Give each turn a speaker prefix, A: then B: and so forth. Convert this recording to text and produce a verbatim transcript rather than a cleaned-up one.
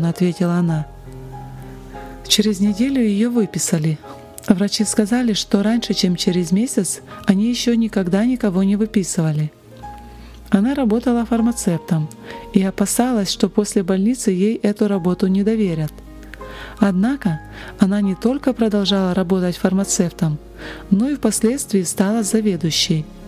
A: удивленно ответила она. Через неделю ее выписали. Врачи сказали, что раньше, чем через месяц, они еще никогда никого не выписывали. Она работала фармацевтом и опасалась, что после больницы ей эту работу не доверят. Однако она не только продолжала работать фармацевтом, но и впоследствии стала заведующей.